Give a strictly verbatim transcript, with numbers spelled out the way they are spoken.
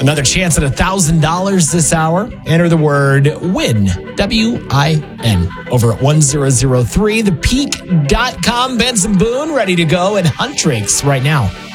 Another chance at one thousand dollars this hour. Enter the word WIN, W I N, over at one thousand three the peak dot com. Benson Boone ready to go, and Hunt Drakes right now.